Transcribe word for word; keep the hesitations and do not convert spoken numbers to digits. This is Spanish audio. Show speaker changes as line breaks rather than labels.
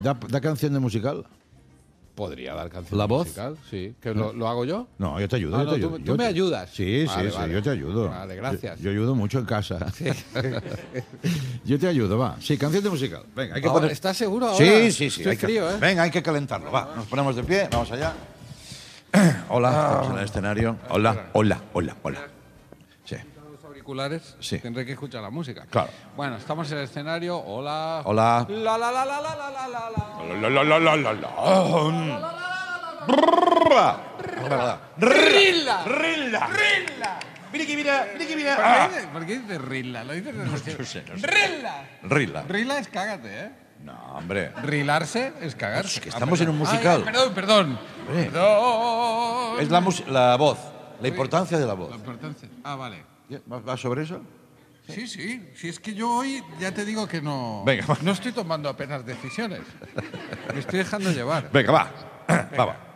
¿Da, da canción de musical?
Podría dar canción
¿La voz?
musical, sí. ¿Que lo, lo hago yo?
No, yo te ayudo.
Ah,
yo
no,
te
tú-
ayudo.
tú
Yo
me
te-
ayudas.
Sí,
Vale,
sí,
vale.
sí, yo te ayudo.
Vale, gracias.
Yo, yo ayudo mucho en casa. Yo te ayudo, va. Sí, canción de musical. Venga, hay que
Ahora,
poner...
¿estás seguro ahora?
Sí, sí, sí.
Estoy
hay que-
frío, ¿eh?
Venga, hay que calentarlo, va. Nos ponemos de pie, vamos allá. Hola, estamos en el escenario. Hola, hola, hola, hola. Sí.
Los auriculares,
Sí.
tendré que escuchar la música.
Claro.
Bueno, estamos en el escenario. Hola.
Hola.
La la la la la la la la la.
La, la, la, la, la, la.
Rilla.
Rilla.
Rilla.
Mira que mira, mira que mira.
¿Por
Ah.
qué, ¿Por qué dices Rilla? Lo dices
No sé, no sé.
Rilla.
Rilla.
Rilla es cágate, ¿eh?
No, hombre.
Rilarse es cagarse.
Es que estamos en un musical.
Ay, perdón, perdón.
Hombre.
Perdón.
Es la, mus- la voz, la importancia de la voz.
La importancia. Ah, vale.
¿Va va sobre eso?
Sí, sí. Si es que yo hoy ya te digo que no.
Venga, va.
No estoy tomando apenas decisiones. Me estoy dejando llevar.
Venga, va. Va, va.